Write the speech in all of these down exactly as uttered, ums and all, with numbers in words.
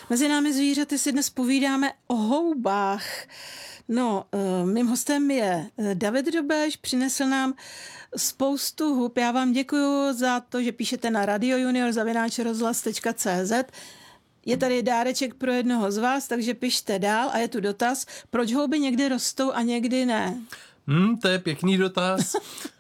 Mezi námi zvířaty si dnes povídáme o houbách. No, mým hostem je David Dobeš, přinesl nám spoustu hub. Já vám děkuju za to, že píšete na radiojunior zavináč rozhlas tečka cé zet. Je tady dáreček pro jednoho z vás, takže pište dál a je tu dotaz, proč houby někdy rostou a někdy ne? Hmm, to je pěkný dotaz.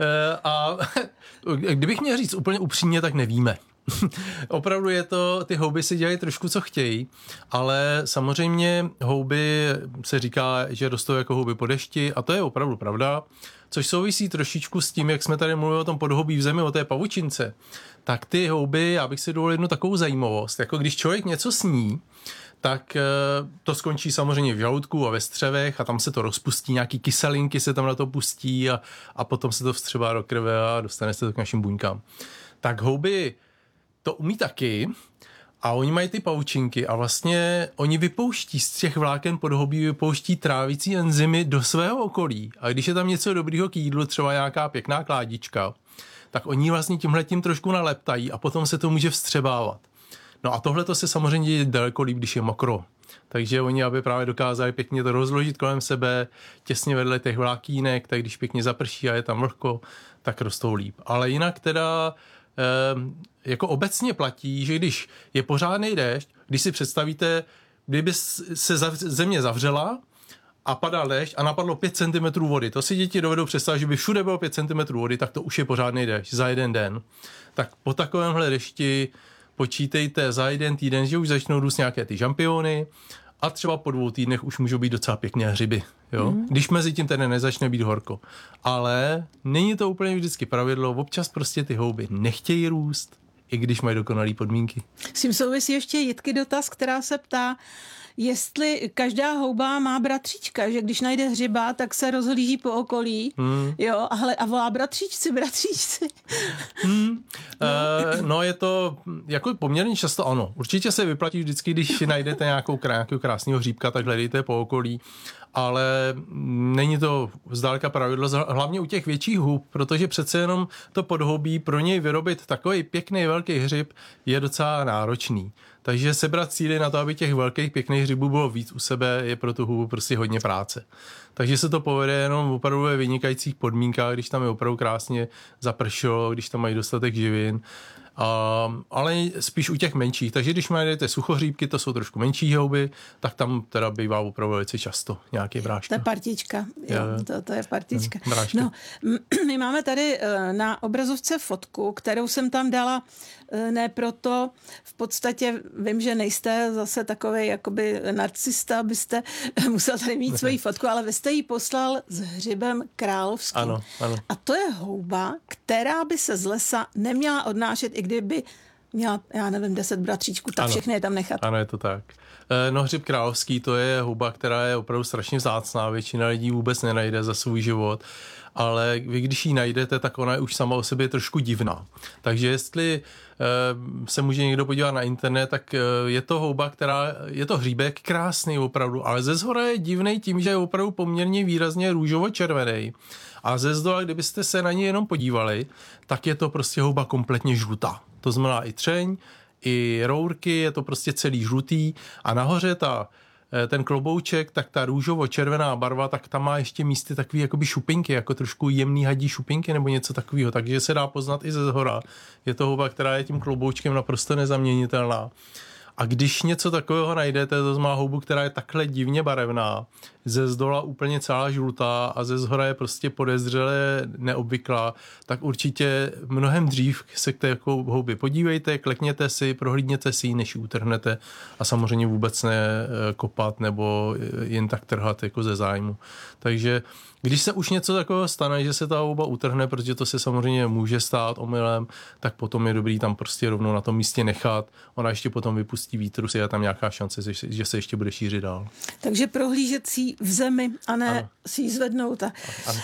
A kdybych měl říct úplně upřímně, tak nevíme. Opravdu je to, ty houby si dělají trošku, co chtějí, ale samozřejmě houby se říká, že rostou jako houby po dešti a to je opravdu pravda, což souvisí trošičku s tím, jak jsme tady mluvili o tom podhoubí v zemi, o té pavučince. Tak ty houby, já bych si dovolil jednu takovou zajímavost, jako když člověk něco sní, tak to skončí samozřejmě v žaludku a ve střevech a tam se to rozpustí, nějaký kyselinky se tam na to pustí a, a potom se to vstřebá do krve a dostane se to k našim buňkám. Tak houby to umí taky a oni mají ty pavučinky a vlastně oni vypouští z těch vláken podhoubí, vypouští trávicí enzymy do svého okolí a když je tam něco dobrýho k jídlu, třeba nějaká pěkná kládička, tak oni vlastně tímhletím trošku naleptají a potom se to může vstřebávat. No a tohle to se samozřejmě děje daleko líp, když je mokro. Takže oni, aby právě dokázali pěkně to rozložit kolem sebe, těsně vedle těch vlákínek, tak když pěkně zaprší a je tam vlhko, tak rostou líp. Ale jinak teda eh, jako obecně platí, že když je pořádný déšť, když si představíte, kdyby se země zavřela a padal déšť a napadlo pět centimetrů vody, to si děti dovedou představit, že by všude bylo pět centimetrů vody, tak to už je pořádný déšť za jeden den. Tak po takovémhle dešti počítejte za jeden týden, že už začnou růst nějaké ty žampiony a třeba po dvou týdnech už můžou být docela pěkné hřiby. Jo? Mm. Když mezi tím tedy nezačne být horko. Ale není to úplně vždycky pravidlo, občas prostě ty houby nechtějí růst, i když mají dokonalé podmínky. S tím souvisí ještě Jitky dotaz, která se ptá, jestli každá houba má bratříčka, že když najde hřiba, tak se rozhlíží po okolí, hmm. jo, a, a volá bratříčci, bratříčci. Hmm. No. E, no je to jako poměrně často ano. Určitě se vyplatí vždycky, když najdete nějakou, nějakou krásného hříbka, tak hledejte po okolí, ale není to zdáleka pravidlo, hlavně u těch větších hub, protože přece jenom to podhoubí pro něj vyrobit takový pěkný velký hřib je docela náročný. Takže sebrat síly na to, aby těch velkých pěkných hřibů bylo víc u sebe, je pro tu hubu prostě hodně práce. Takže se to povede jenom opravdu ve vynikajících podmínkách, když tam je opravdu krásně zapršelo, když tam mají dostatek živin. Uh, ale spíš u těch menších. Takže když najdete suchohříbky, to jsou trošku menší houby, tak tam teda bývá opravdu velice často nějaký bráška. To je partička. Jo, jo. To, to je partička. Bráška. No, my máme tady na obrazovce fotku, kterou jsem tam dala ne proto, v podstatě vím, že nejste zase takovej jakoby narcista, abyste musel tady mít svoji fotku, ale vy jste ji poslal s hřibem královským. Ano, ano. A to je houba, která by se z lesa neměla odnášet, i kdyby měla, já nevím, deset bratříčků, tak ano, všechny je tam nechat. Ano, je to tak. No hřib královský, to je houba, která je opravdu strašně vzácná, většina lidí vůbec nenajde za svůj život, ale vy, když ji najdete, tak ona je už sama o sobě trošku divná. Takže jestli e, se může někdo podívat na internet, tak e, je to houba, která, je to hříbek krásný opravdu, ale ze zhora je divnej tím, že je opravdu poměrně výrazně růžovo-červený. A ze zdola, kdybyste se na ní jenom podívali, tak je to prostě houba kompletně žlutá. To znamená i třeň, i rourky, je to prostě celý žlutý a nahoře ta, ten klobouček, tak ta růžovo-červená barva, tak tam má ještě místy takový jakoby šupinky, jako trošku jemný hadí šupinky nebo něco takového, takže se dá poznat i ze zhora. Je to houba, která je tím kloboučkem naprosto nezaměnitelná. A když něco takového najdete, to znamená houbu, která je takhle divně barevná, ze zdola úplně celá žlutá a ze zhora je prostě podezřele neobvyklá, tak určitě mnohem dřív se k té houby podívejte, klekněte si, prohlídněte si ji, než ji utrhnete a samozřejmě vůbec ne kopat nebo jen tak trhat jako ze zájmu. Takže když se už něco takového stane, že se ta houba utrhne, protože to se samozřejmě může stát omylem, tak potom je dobrý tam prostě rovnou na tom místě nechat. Ona ještě potom vypustí vítrus, je tam nějaká šance, že se ještě bude šířit dál. Takže prohlížet si v zemi a ne ano. si ji zvednout. A, ano.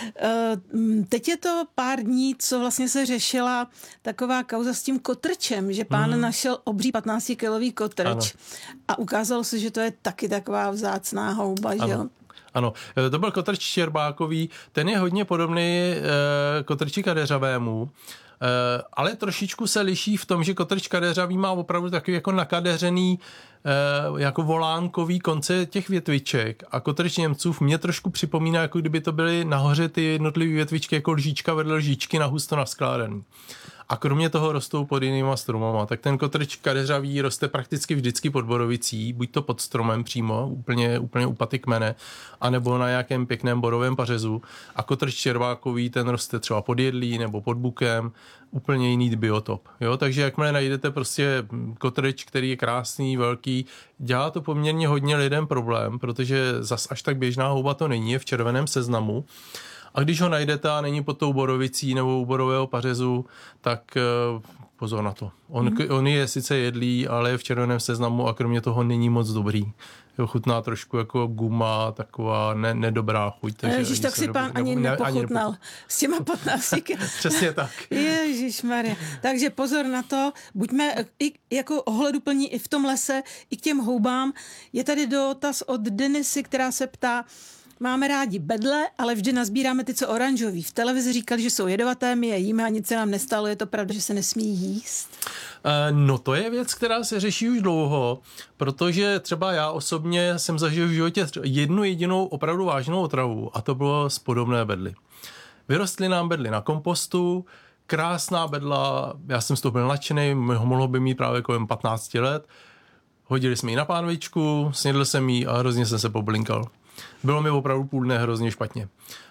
Teď je to pár dní, co vlastně se řešila taková kauza s tím kotrčem, že pán hmm. našel obří patnáctikilový kotrč ano. a ukázalo se, že to je taky taková vzácná houba, ano. že jo? Ano, to byl kotrč štěrbákový, ten je hodně podobný e, kotrči kadeřavému, e, ale trošičku se liší v tom, že kotrč kadeřavý má opravdu takový jako nakadeřený jako volánkový konce těch větviček a kotrč Němcův mě trošku připomíná, jako kdyby to byly nahoře ty jednotlivé větvičky jako lžička vedle lžičky nahusto naskládaný. A kromě toho rostou pod jinýma stromama. Tak ten kotrč kadeřavý roste prakticky vždycky pod borovicí, buď to pod stromem přímo, úplně, úplně u paty kmene, anebo na nějakém pěkném borovém pařezu. A kotrč červákový, ten roste třeba pod jedlí nebo pod bukem, úplně jiný biotop. Jo? Takže jakmile najdete prostě kotrč, který je krásný, velký, dělá to poměrně hodně lidem problém, protože zas až tak běžná houba to není, je v červeném seznamu. A když ho najdete a není pod tou borovicí nebo u borového pařezu, tak uh, pozor na to. On, mm-hmm. on je sice jedlý, ale je v červeném seznamu a kromě toho není moc dobrý. Jo, chutná trošku jako guma, taková ne, nedobrá chuť. Ježíš, tak si pán nebo, ani ne, nepochutnal ani s těma patnáctiky. Přesně tak. Ježišmarja. Takže pozor na to, buďme i jako ohleduplní i v tom lese, i k těm houbám. Je tady dotaz od Denisy, která se ptá, máme rádi bedle, ale vždy nazbíráme ty, co oranžový. V televizi říkali, že jsou jedovaté, my je jíme a nic se nám nestalo. Je to pravda, že se nesmí jíst? No to je věc, která se řeší už dlouho, protože třeba já osobně jsem zažil v životě jednu jedinou opravdu vážnou otravu a to bylo z podobné bedly. Vyrostly nám bedly na kompostu, krásná bedla, já jsem z toho byl nadšený, mohlo by mít právě kolem patnáct let. Hodili jsme ji na pánvičku, snědl jsem ji a hrozně jsem se poblinkal. Bylo mi opravdu půl dne hrozně špatně.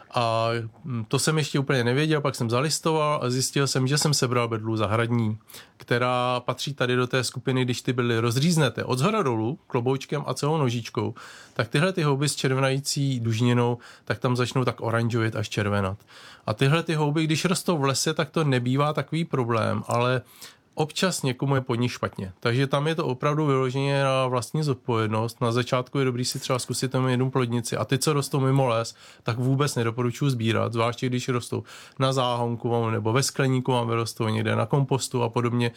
A to jsem ještě úplně nevěděl, pak jsem zalistoval a zjistil jsem, že jsem sebral bedlu zahradní, která patří tady do té skupiny, když ty bedly rozříznete od zhora dolů, kloboučkem a celou nožičkou, tak tyhle ty houby s červenající dužninou, tak tam začnou tak oranžovit až červenat. A tyhle ty houby, když rostou v lese, tak to nebývá takový problém, ale občas někomu je pod nich špatně. Takže tam je to opravdu vyloženě na vlastní zodpovědnost. Na začátku je dobrý si třeba zkusit tam jednu plodnici. A ty, co rostou mimo les, tak vůbec nedoporučuji sbírat, zvláště když rostou na záhonku nebo ve skleníku, vám vyrostou někde na kompostu a podobně.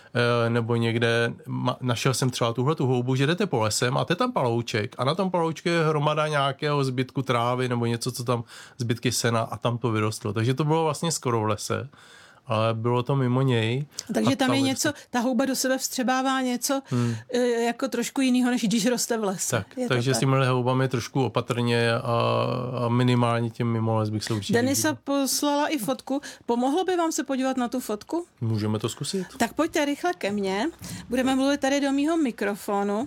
Nebo někde, našel jsem třeba tuhle tu houbu, že jdete po lese, máte tam palouček a na tom paloučku je hromada nějakého zbytku trávy nebo něco, co tam zbytky sena a tam to vyrostlo. Takže to bylo vlastně skoro v lese. Ale bylo to mimo něj. Takže tam je něco, ta houba do sebe vstřebává něco hmm. jako trošku jinýho, než když roste v lese. Tak, takže tak. S těmi houbami trošku opatrně a, a minimálně tím mimo les bych se určitě Denisa líbil. Poslala i fotku. Pomohlo by vám se podívat na tu fotku? Můžeme to zkusit. Tak pojďte rychle ke mně. Budeme mluvit tady do mýho mikrofonu.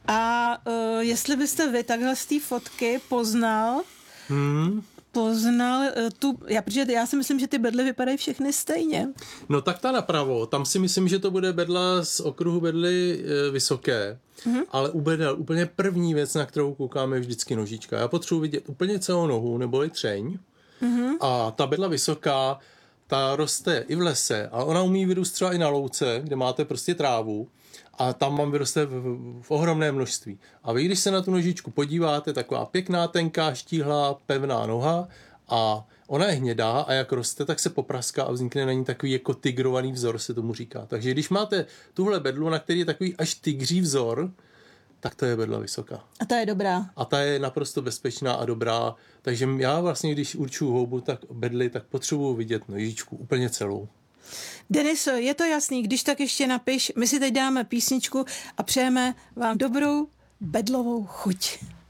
A uh, jestli byste vy takhle z té fotky poznal... Hmm. poznal tu, já, protože já si myslím, že ty bedly vypadají všechny stejně. No tak ta napravo, tam si myslím, že to bude bedla z okruhu bedly e, vysoké, mm-hmm. ale u bedel úplně první věc, na kterou koukáme, je vždycky nožička. Já potřebuji vidět úplně celou nohu, neboli třeň mm-hmm. a ta bedla vysoká, ta roste i v lese, ale ona umí vyrůst třeba i na louce, kde máte prostě trávu. A tam vám vyroste v, v, v ohromné množství. A vy, když se na tu nožičku podíváte, taková pěkná, tenká, štíhlá, pevná noha a ona je hnědá a jak roste, tak se popraská a vznikne na ní takový jako tigrovaný vzor, se tomu říká. Takže když máte tuhle bedlu, na který je takový až tygří vzor, tak to je bedla vysoká. A ta je dobrá. A ta je naprosto bezpečná a dobrá. Takže já vlastně, když určuju houbu, tak bedly, tak potřebuju vidět nožičku úplně celou. Deniso, je to jasný, když tak ještě napiš, my si teď dáme písničku a přejeme vám dobrou bedlovou chuť.